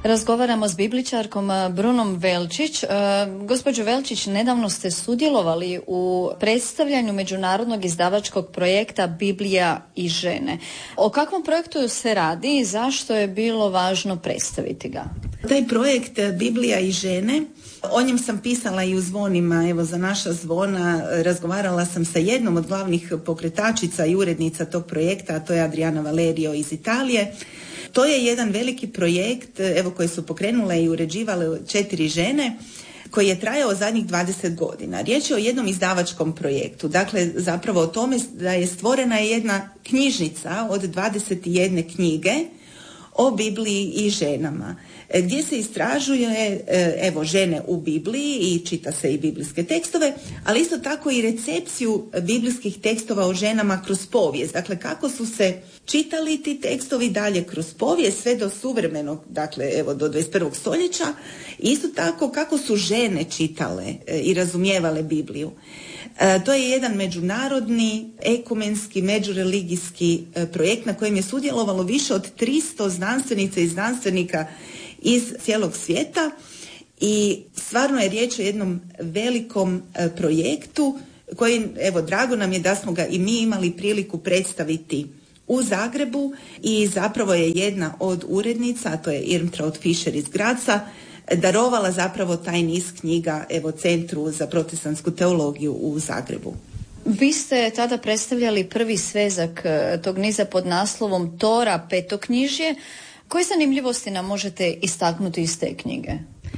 Razgovaramo s bibličarkom Brunom Velčić. Gospođo Velčić, nedavno ste sudjelovali u predstavljanju međunarodnog izdavačkog projekta Biblija i žene. O kakvom projektu se radi i zašto je bilo važno predstaviti ga? Taj projekt Biblija i žene, o njem sam pisala i u zvonima, evo za naša zvona, razgovarala sam sa jednom od glavnih pokretačica i urednica tog projekta, a to je Adriana Valerio iz Italije. To je jedan veliki projekt, evo, koji su pokrenule i uređivale 4 žene, koji je trajao zadnjih 20 godina. Riječ je o jednom izdavačkom projektu, dakle zapravo o tome da je stvorena jedna knjižnica od 21 knjige o Bibliji i ženama, gdje se istražuje evo žene u Bibliji i čita se i biblijske tekstove, ali isto tako i recepciju biblijskih tekstova o ženama kroz povijest. Dakle, kako su se čitali ti tekstovi dalje kroz povijest sve do suvremenog, dakle evo do 21. stoljeća. Isto tako kako su žene čitale i razumijevale Bibliju. To je jedan međunarodni, ekumenski, međureligijski projekt na kojem je sudjelovalo više od 300 znanstvenica i znanstvenika iz cijelog svijeta i stvarno je riječ o jednom velikom projektu koji, evo, drago nam je da smo ga i mi imali priliku predstaviti u Zagrebu i zapravo je jedna od urednica, a to je Irmtraud Fischer iz Graca, darovala zapravo taj niz knjiga, evo, Centru za protestantsku teologiju u Zagrebu. Vi ste tada predstavljali prvi svezak tog niza pod naslovom Tora petoknjižje. Koje zanimljivosti nam možete istaknuti iz te knjige?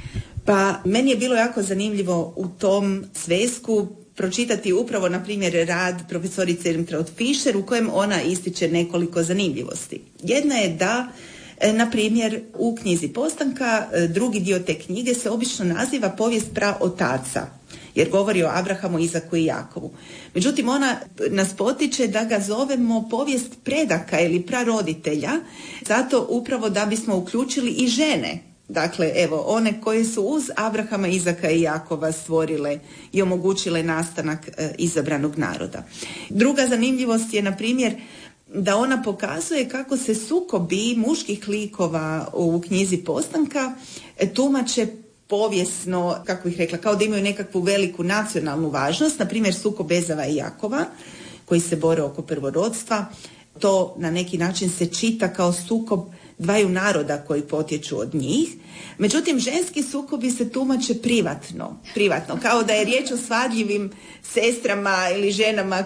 Pa meni je bilo jako zanimljivo u tom svezku pročitati upravo, na primjer, rad profesorice Irmtraud Fischer u kojem ona ističe nekoliko zanimljivosti. Jedna je da, na primjer, u knjizi Postanka drugi dio te knjige se obično naziva povijest praotaca, jer govori o Abrahamu, Izaku i Jakovu. Međutim, ona nas potiče da ga zovemo povijest predaka ili praroditelja, zato upravo da bismo uključili i žene. Dakle, evo, one koje su uz Abrahama, Izaka i Jakova stvorile i omogućile nastanak izabranog naroda. Druga zanimljivost je, na primjer, da ona pokazuje kako se sukobi muških likova u knjizi Postanka tumače povijesno, kako bih rekla, kao da imaju nekakvu veliku nacionalnu važnost, na primjer sukob Ezava i Jakova, koji se bore oko prvorodstva. To na neki način se čita kao sukob dvaju naroda koji potječu od njih. Međutim, ženski sukobi se tumače privatno, kao da je riječ o svadljivim sestrama ili ženama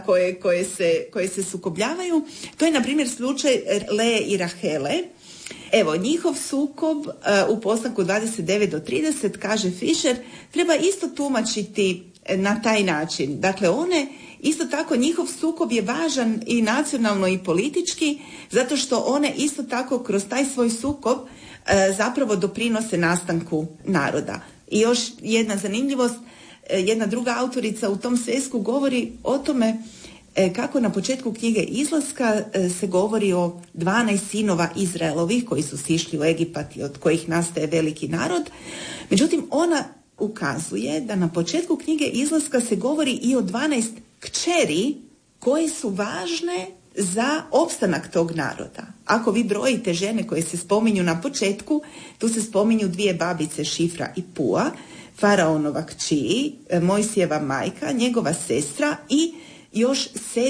koje se sukobljavaju. To je, na primjer, slučaj Leje i Rahele. Evo, njihov sukob u Postanku 29 do 30, kaže Fischer, treba isto tumačiti na taj način. Dakle, one isto tako, njihov sukob je važan i nacionalno i politički, zato što one isto tako kroz taj svoj sukob zapravo doprinose nastanku naroda. I još jedna zanimljivost, jedna druga autorica u tom svezku govori o tome kako na početku knjige Izlaska se govori o 12 sinova Izraelovih koji su sišli u Egipat i od kojih nastaje veliki narod. Međutim, ona ukazuje da na početku knjige Izlaska se govori i o 12 kćeri koje su važne za opstanak tog naroda. Ako vi brojite žene koje se spominju na početku, tu se spominju 2 babice, Šifra i Pua, faraonova kći, Mojsijeva majka, njegova sestra i još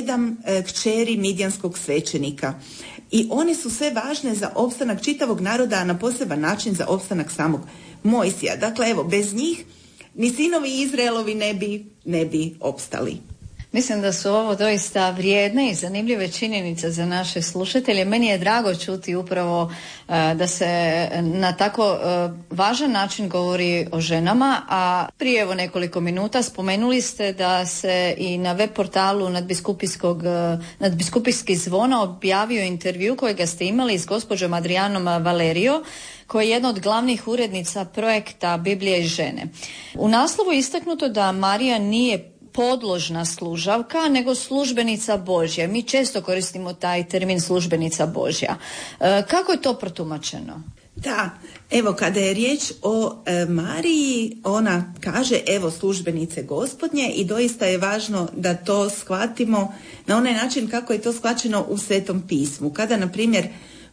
7 kćeri midjanskog svećenika. I one su sve važne za opstanak čitavog naroda, a na poseban način za opstanak samog Mojsija. Dakle, evo, bez njih ni sinovi Izraelovi ne bi opstali. Mislim da su ovo doista vrijedne i zanimljive činjenice za naše slušatelje. Meni je drago čuti upravo da se na tako važan način govori o ženama, a prije evo nekoliko minuta spomenuli ste da se i na web portalu Nadbiskupijskih zvona objavio intervju kojega ste imali s gospođom Adrianom Valerio, koja je jedna od glavnih urednica projekta Biblija i žene. U naslovu je istaknuto da Marija nije podložna služavka, nego službenica Božja. Mi često koristimo taj termin službenica Božja. Kako je to protumačeno? Da, evo, kada je riječ o Mariji, ona kaže, evo, službenice Gospodnje, i doista je važno da to shvatimo na onaj način kako je to shvaćeno u Svetom pismu. Kada, na primjer,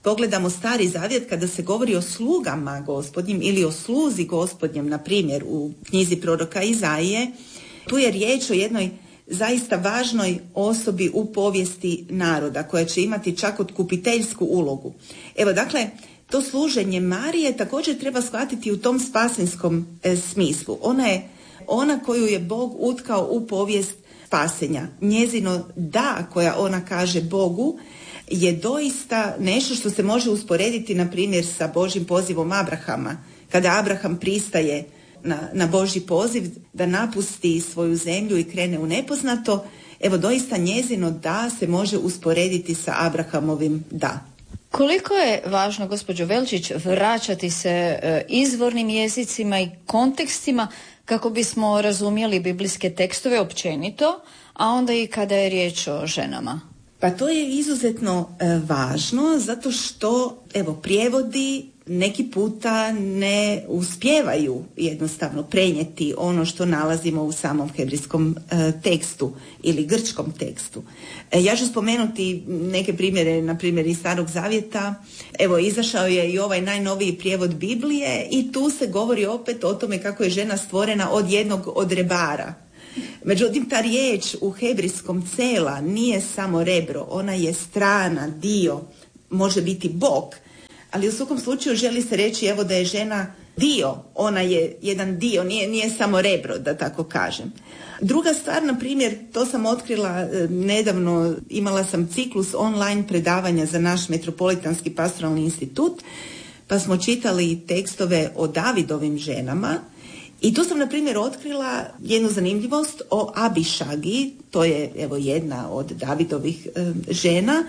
pogledamo Stari Zavjet, kada se govori o slugama Gospodnjim ili o sluzi Gospodnjem, na primjer u knjizi proroka Izaije, tu je riječ o jednoj zaista važnoj osobi u povijesti naroda koja će imati čak otkupiteljsku ulogu. Evo, dakle, to služenje Marije također treba shvatiti u tom spasinskom smislu. Ona je ona koju je Bog utkao u povijest spasenja. Njezino da koja ona kaže Bogu je doista nešto što se može usporediti na primjer sa Božjim pozivom Abrahama. Kada Abraham pristaje na Božji poziv da napusti svoju zemlju i krene u nepoznato, evo doista njezino da se može usporediti sa Abrahamovim da. Koliko je važno, gospođo Velčić, vraćati se izvornim jezicima i kontekstima kako bismo razumjeli biblijske tekstove općenito, a onda i kada je riječ o ženama? Pa to je izuzetno važno zato što prijevodi neki puta ne uspijevaju jednostavno prenijeti ono što nalazimo u samom hebrejskom tekstu ili grčkom tekstu. Ja ću spomenuti neke primjere, na primjer iz Starog Zavjeta. Evo, izašao je i ovaj najnoviji prijevod Biblije i tu se govori opet o tome kako je žena stvorena od jednog od rebara. Međutim, ta riječ u hebrejskom cela nije samo rebro, ona je strana, dio, može biti bok, ali u svakom slučaju želi se reći evo da je žena dio, ona je jedan dio, nije samo rebro, da tako kažem. Druga stvar, na primjer, to sam otkrila nedavno, imala sam ciklus online predavanja za naš Metropolitanski pastoralni institut, pa smo čitali tekstove o Davidovim ženama. I tu sam, na primjer, otkrila jednu zanimljivost o Abišagi, to je evo jedna od Davidovih žena,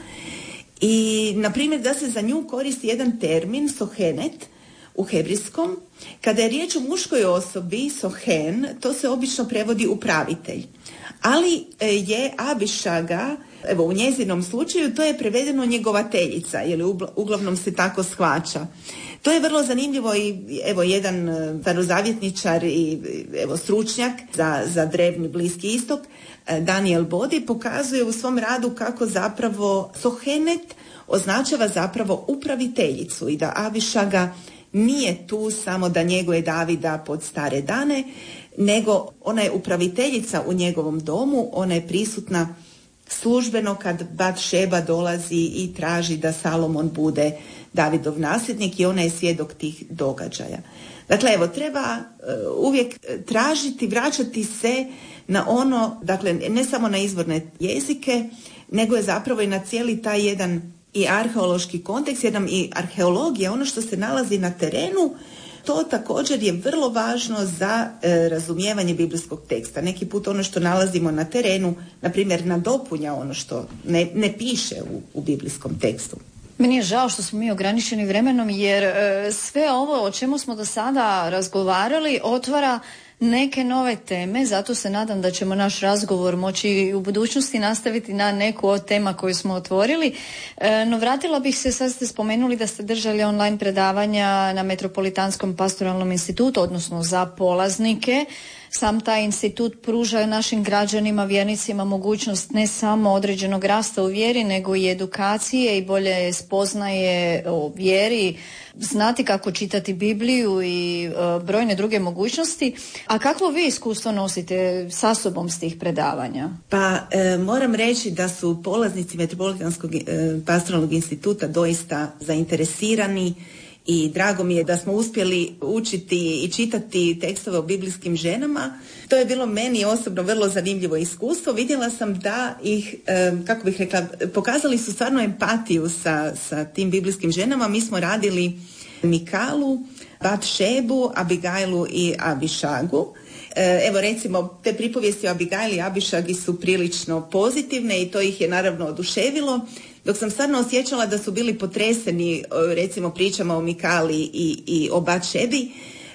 i na primjer da se za nju koristi jedan termin sohenet u hebrejskom. Kada je riječ o muškoj osobi, sohen, to se obično prevodi upravitelj. Ali je Abišaga, evo u njezinom slučaju, to je prevedeno njegovateljica, jer uglavnom se tako shvaća. To je vrlo zanimljivo i evo jedan starozavjetničar i evo stručnjak za drevni Bliski istok, Daniel Bodi, pokazuje u svom radu kako zapravo sohenet označava zapravo upraviteljicu i da Abišaga nije tu samo da njeguje Davida pod stare dane, nego ona je upraviteljica u njegovom domu, ona je prisutna službeno kad Bat-šeba dolazi i traži da Salomon bude Davidov nasljednik i ona je svjedok tih događaja. Dakle, evo, treba uvijek tražiti, vraćati se na ono, dakle, ne samo na izvorne jezike, nego je zapravo i na cijeli taj jedan i arheološki kontekst, jedan i arheologija, ono što se nalazi na terenu, to također je vrlo važno za razumijevanje biblijskog teksta. Neki put ono što nalazimo na terenu, na primjer, nadopunja ono što ne piše u biblijskom tekstu. Meni je žao što smo mi ograničeni vremenom, jer sve ovo o čemu smo do sada razgovarali otvara neke nove teme, zato se nadam da ćemo naš razgovor moći u budućnosti nastaviti na neku od tema koju smo otvorili. No vratila bih se, sad ste spomenuli da ste držali online predavanja na Metropolitanskom pastoralnom institutu, odnosno za polaznike. Sam taj institut pruža našim građanima, vjernicima mogućnost ne samo određenog rasta u vjeri, nego i edukacije i bolje spoznaje o vjeri, znati kako čitati Bibliju i brojne druge mogućnosti. A kakvo vi iskustvo nosite sa sobom s tih predavanja? Pa moram reći da su polaznici Metropolitanskog pastoralnog instituta doista zainteresirani i drago mi je da smo uspjeli učiti i čitati tekstove o biblijskim ženama. To je bilo meni osobno vrlo zanimljivo iskustvo. Vidjela sam da ih, kako bih rekla, pokazali su stvarno empatiju sa tim biblijskim ženama. Mi smo radili Mikalu, Bat-šebu, Abigajlu i Abišagu. Evo recimo, te pripovijesti o Abigajli i Abišagi su prilično pozitivne i to ih je naravno oduševilo, dok sam stvarno osjećala da su bili potreseni recimo pričama o Mikali i o Bat-šebi.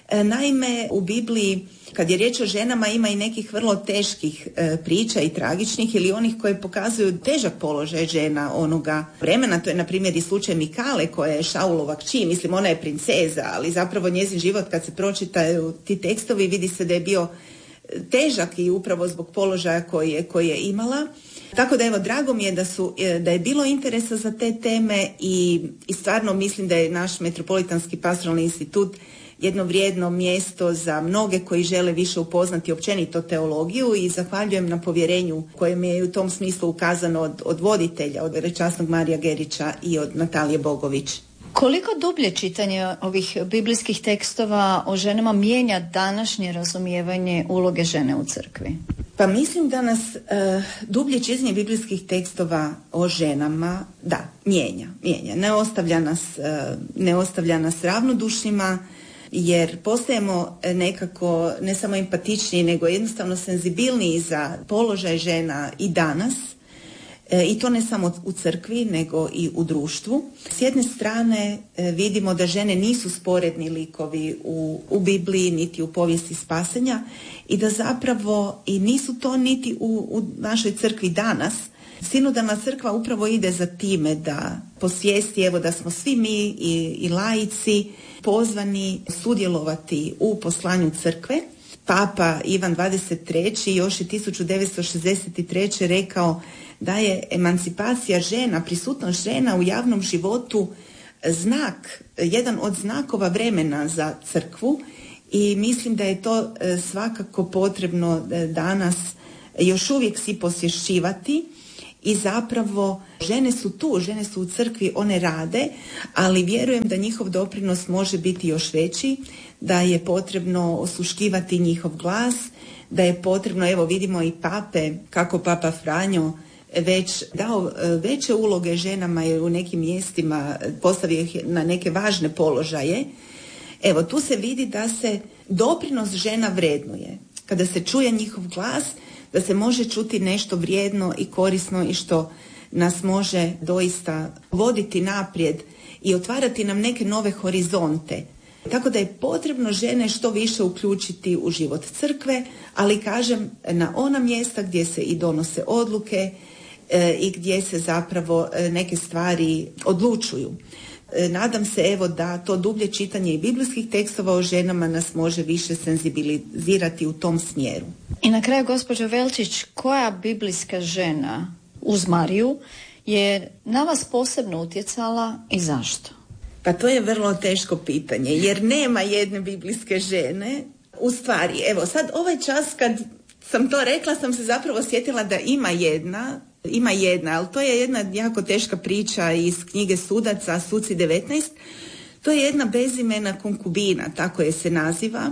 Naime, u Bibliji kad je riječ o ženama ima i nekih vrlo teških priča i tragičnih ili onih koje pokazuju težak položaj žena onoga vremena. To je na primjer i slučaj Mikale koja je Šaulova kći, mislim ona je princeza, ali zapravo njezin život kad se pročitaju ti tekstovi vidi se da je bio težak i upravo zbog položaja koji je imala. Tako da evo, drago mi je da je bilo interesa za te teme i stvarno mislim da je naš Metropolitanski pastoralni institut jedno vrijedno mjesto za mnoge koji žele više upoznati općenito teologiju i zahvaljujem na povjerenju koje mi je u tom smislu ukazano od voditelja, od velečasnog Marija Gerića i od Natalije Bogović. Koliko dublje čitanje ovih biblijskih tekstova o ženama mijenja današnje razumijevanje uloge žene u crkvi? Pa mislim da nas dublje čitanje biblijskih tekstova o ženama, da, mijenja. Ne ostavlja nas ravnodušnima, jer postajemo nekako ne samo empatičniji, nego jednostavno senzibilniji za položaj žena i danas. I to ne samo u crkvi, nego i u društvu. S jedne strane vidimo da žene nisu sporedni likovi u Bibliji, niti u povijesti spasenja i da zapravo i nisu to niti u našoj crkvi danas. Sinodalna crkva upravo ide za time da posvijesti, evo, da smo svi mi i laici pozvani sudjelovati u poslanju crkve. Papa Ivan XXIII još je 1963. rekao da je emancipacija žena, prisutnost žena u javnom životu jedan od znakova vremena za crkvu i mislim da je to svakako potrebno danas još uvijek si posvješćivati i zapravo žene su tu, žene su u crkvi, one rade, ali vjerujem da njihov doprinos može biti još veći, da je potrebno osluškivati njihov glas, da je potrebno, evo vidimo i pape, kako Papa Franjo već dao veće uloge ženama je u nekim mjestima postavio ih na neke važne položaje. Evo, tu se vidi da se doprinos žena vrednuje. Kada se čuje njihov glas, da se može čuti nešto vrijedno i korisno i što nas može doista voditi naprijed i otvarati nam neke nove horizonte. Tako da je potrebno žene što više uključiti u život crkve, ali kažem na ona mjesta gdje se i donose odluke i gdje se zapravo neke stvari odlučuju. Nadam se evo da to dublje čitanje i biblijskih tekstova o ženama nas može više senzibilizirati u tom smjeru. I na kraju, gospođo Velčić, koja biblijska žena uz Mariju je na vas posebno utjecala i zašto? Pa to je vrlo teško pitanje, jer nema jedne biblijske žene. U stvari, evo sad ovaj čas kad sam to rekla sam se zapravo sjetila da ima jedna, ali to je jedna jako teška priča iz knjige Sudaca, Suci 19. To je jedna bezimena konkubina, tako je se naziva,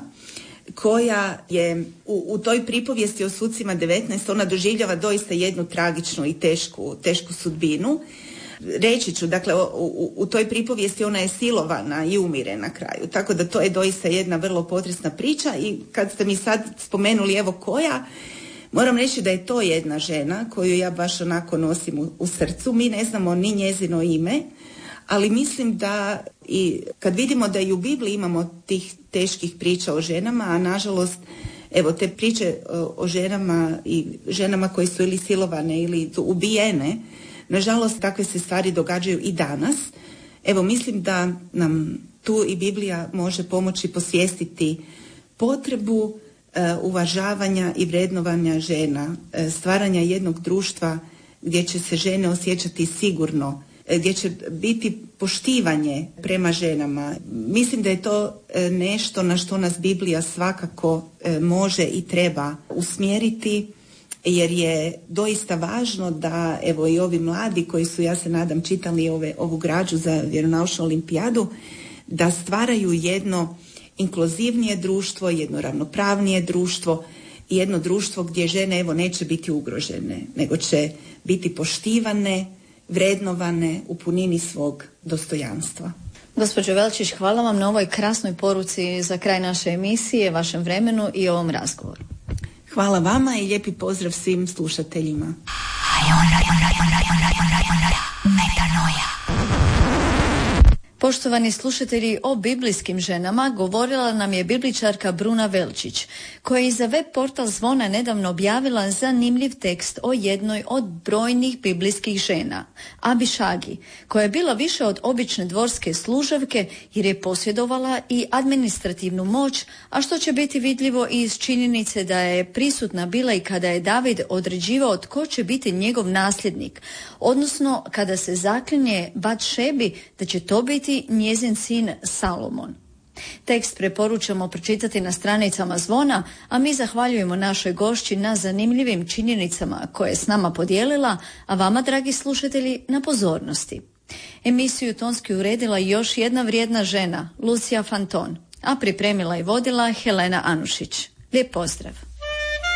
koja je u toj pripovijesti o Sucima 19, ona doživljava doista jednu tragičnu i tešku sudbinu. Reći ću, dakle, u toj pripovijesti ona je silovana i umire na kraju, tako da to je doista jedna vrlo potresna priča i kad ste mi sad spomenuli evo koja, moram reći da je to jedna žena koju ja baš onako nosim u srcu. Mi ne znamo ni njezino ime, ali mislim da i kad vidimo da i u Bibliji imamo tih teških priča o ženama, a nažalost evo te priče o ženama i ženama koje su ili silovane ili su ubijene, nažalost takve se stvari događaju i danas. Evo mislim da nam tu i Biblija može pomoći posvijestiti potrebu uvažavanja i vrednovanja žena, stvaranja jednog društva gdje će se žene osjećati sigurno, gdje će biti poštivanje prema ženama. Mislim da je to nešto na što nas Biblija svakako može i treba usmjeriti, jer je doista važno da evo i ovi mladi koji su, ja se nadam, čitali ovu građu za vjeronaučnu olimpijadu, da stvaraju jedno inkluzivnije društvo, jedno ravnopravnije društvo i jedno društvo gdje žene evo neće biti ugrožene, nego će biti poštivane, vrednovane u punini svog dostojanstva. Gospođo Velčić, hvala vam na ovoj krasnoj poruci za kraj naše emisije, vašem vremenu i ovom razgovoru. Hvala vama i lijepi pozdrav svim slušateljima. Poštovani slušatelji, o biblijskim ženama govorila nam je bibličarka Bruna Velčić, koja je za web portal Zvona nedavno objavila zanimljiv tekst o jednoj od brojnih biblijskih žena, Abišagi, koja je bila više od obične dvorske služavke jer je posjedovala i administrativnu moć, a što će biti vidljivo i iz činjenice da je prisutna bila i kada je David određivao tko će biti njegov nasljednik, odnosno kada se zaklinje Bat-šebi da će to biti njezin sin Salomon. Tekst preporučamo pročitati na stranicama Zvona, a mi zahvaljujemo našoj gošći na zanimljivim činjenicama koje je s nama podijelila, a vama, dragi slušatelji, na pozornosti. Emisiju tonski uredila još jedna vrijedna žena, Lucija Fanton, a pripremila i vodila Helena Anušić. Lijep pozdrav!